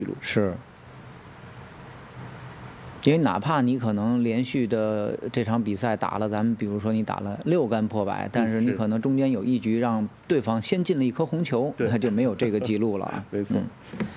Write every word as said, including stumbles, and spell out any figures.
录。 是。因为哪怕你可能连续的这场比赛打了，咱们比如说你打了六杆破百，但是你可能中间有一局让对方先进了一颗红球，那就没有这个记录了啊。 没错。 嗯